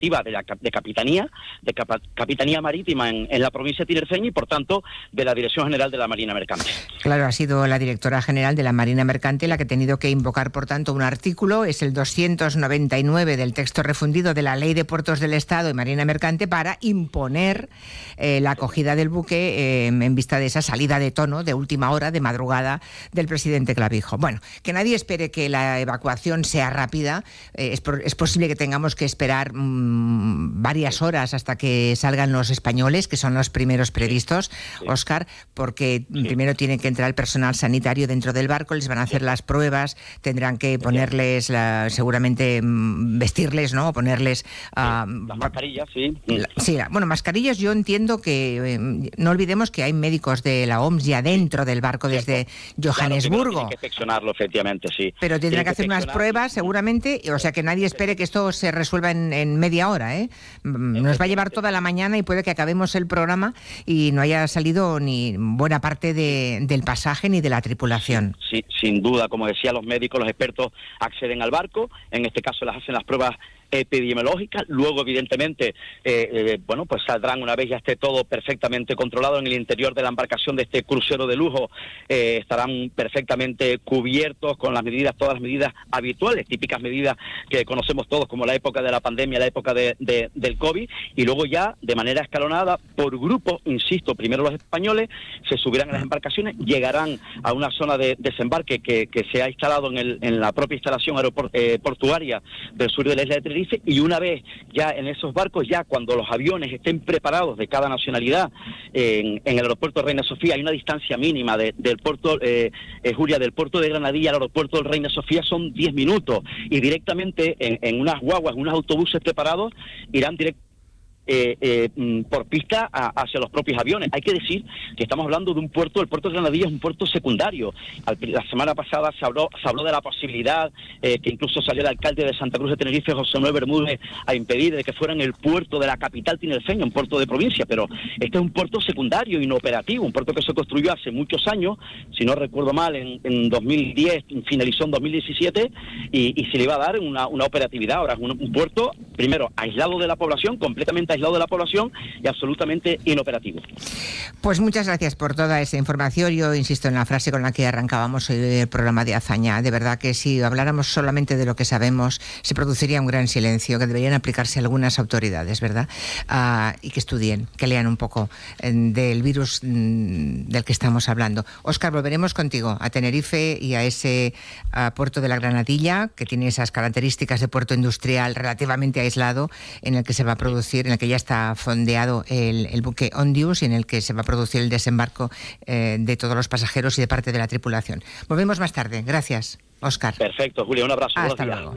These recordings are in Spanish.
de Capitanía Marítima en la provincia tinerfeña y, por tanto, de la Dirección General de la Marina Mercante. Claro, ha sido la directora general de la Marina Mercante la que ha tenido que invocar, por tanto, un artículo, es el 299 del texto refundido de la Ley de Puertos del Estado y Marina Mercante, para imponer la acogida del buque en vista de esa salida de tono de última hora, de madrugada, del presidente Clavijo. Bueno, que nadie espere que la evacuación sea rápida. Es posible que tengamos que esperar varias horas hasta que salgan los españoles, que son los primeros previstos, Óscar, porque primero tiene que entrar el personal sanitario dentro del barco, les van a hacer las pruebas, tendrán que ponerles, seguramente vestirles, ¿no? Ponerles... las mascarillas, Bueno, mascarillas, yo entiendo que no olvidemos que hay médicos de la OMS ya dentro del barco desde Johannesburgo. Claro, tienen que inspeccionarlo, efectivamente, sí. Pero tendrá que hacer unas pruebas, seguramente, o sea que nadie espere que esto se resuelva en media hora, ¿eh? Nos va a llevar toda la mañana y puede que acabemos el programa y no haya salido ni buena parte del pasaje ni de la tripulación. Sí, sin duda, como decía, los médicos, los expertos acceden al barco, en este caso les hacen las pruebas epidemiológicas, luego evidentemente pues saldrán una vez ya esté todo perfectamente controlado en el interior de la embarcación de este crucero de lujo, estarán perfectamente cubiertos con las medidas, todas las medidas habituales, típicas medidas que conocemos todos como la época de la pandemia, la época del COVID, y luego ya de manera escalonada, por grupos, insisto, primero los españoles se subirán a las embarcaciones, llegarán a una zona de desembarque que se ha instalado en la propia instalación portuaria del sur de la isla de Tenerife, y una vez ya en esos barcos, ya cuando los aviones estén preparados de cada nacionalidad en el aeropuerto Reina Sofía, hay una distancia mínima del puerto, Julia, del puerto de Granadilla al aeropuerto del Reina Sofía son 10 minutos, y directamente en unas guaguas, en unos autobuses preparados, irán directamente por pista hacia los propios aviones. Hay que decir que estamos hablando de un puerto, el puerto de Granadilla es un puerto secundario. La semana pasada se habló de la posibilidad que incluso salió el alcalde de Santa Cruz de Tenerife, José Manuel Bermúdez, a impedir de que fueran el puerto de la capital tinerfeña, un puerto de provincia, pero este es un puerto secundario, inoperativo, un puerto que se construyó hace muchos años, si no recuerdo mal, en 2010, finalizó en 2017, y se le iba a dar una operatividad. Ahora es un puerto, primero, aislado de la población, completamente aislado de la población y absolutamente inoperativo. Pues muchas gracias por toda esa información. Yo insisto en la frase con la que arrancábamos el programa de Hazaña. De verdad que si habláramos solamente de lo que sabemos, se produciría un gran silencio, que deberían aplicarse algunas autoridades, ¿verdad? Y que estudien, que lean un poco del virus del que estamos hablando. Óscar, volveremos contigo a Tenerife y a ese puerto de la Granadilla, que tiene esas características de puerto industrial relativamente aislado, en el que se va a producir, en el que ya está fondeado el buque Ondius y en el que se va a producir el desembarco de todos los pasajeros y de parte de la tripulación. Volvemos más tarde. Gracias, Óscar. Perfecto, Julia, un abrazo. Hasta luego.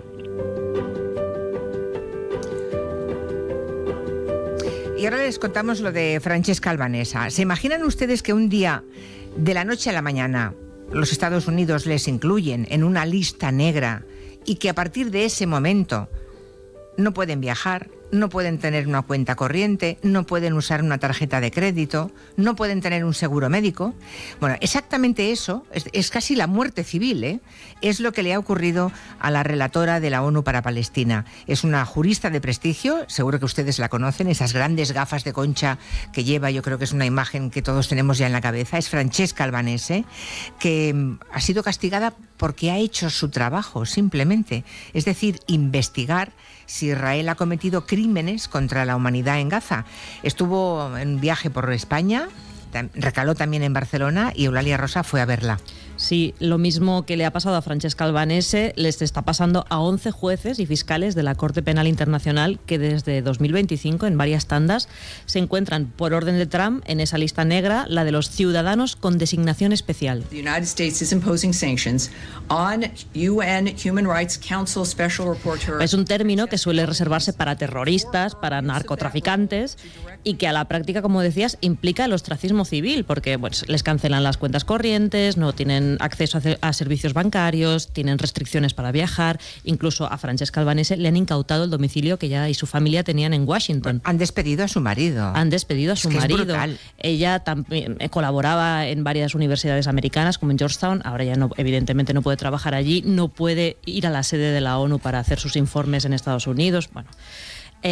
Y ahora les contamos lo de Francesca Albanesa. ¿Se imaginan ustedes que un día, de la noche a la mañana, los Estados Unidos les incluyen en una lista negra y que a partir de ese momento no pueden viajar, no pueden tener una cuenta corriente, no pueden usar una tarjeta de crédito, no pueden tener un seguro médico? Bueno, exactamente eso es casi la muerte civil, ¿eh? Es lo que le ha ocurrido a la relatora de la ONU para Palestina. Es una jurista de prestigio, seguro que ustedes la conocen, esas grandes gafas de concha que lleva, yo creo que es una imagen que todos tenemos ya en la cabeza. Es Francesca Albanese, que ha sido castigada porque ha hecho su trabajo, simplemente. Es decir, investigar si Israel ha cometido crímenes contra la humanidad en Gaza. Estuvo en viaje por España, recaló también en Barcelona y Eulalia Rosa fue a verla. Sí, lo mismo que le ha pasado a Francesca Albanese les está pasando a 11 jueces y fiscales de la Corte Penal Internacional que desde 2025 en varias tandas se encuentran por orden de Trump en esa lista negra, la de los ciudadanos con designación especial. The United States is imposing sanctions on UN Human Rights Council Special Rapporteur. Es un término que suele reservarse para terroristas, para narcotraficantes y que a la práctica, como decías, implica el ostracismo civil porque les cancelan las cuentas corrientes, no tienen acceso a servicios bancarios, tienen restricciones para viajar. Incluso a Francesca Albanese le han incautado el domicilio que ella y su familia tenían en Washington. Han despedido a su marido. Es brutal. Ella también colaboraba en varias universidades americanas, como en Georgetown. Ahora ya no, evidentemente no puede trabajar allí, no puede ir a la sede de la ONU para hacer sus informes en Estados Unidos. Bueno,